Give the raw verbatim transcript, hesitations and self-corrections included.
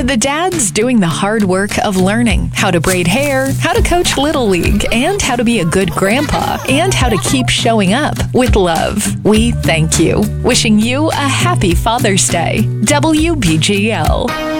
to the dads doing the hard work of learning how to braid hair, how to coach Little League, and how to be a good grandpa, and how to keep showing up with love. We thank you. Wishing you a happy Father's Day. W B G L.